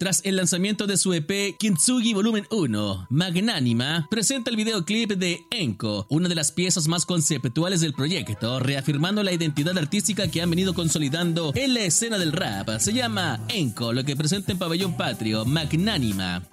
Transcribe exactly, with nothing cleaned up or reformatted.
Tras el lanzamiento de su E P Kintsugi Volumen uno, Magnánima presenta el videoclip de Enko, una de las piezas más conceptuales del proyecto, reafirmando la identidad artística que han venido consolidando en la escena del rap. Se llama Enko, lo que presenta en Pabellón Patrio, Magnánima.